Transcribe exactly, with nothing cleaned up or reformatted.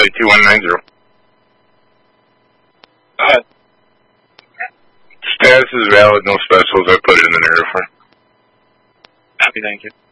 eight two one nine zero. Uh, Status is valid, no specials. I put it in the narrative form. Copy, thank you.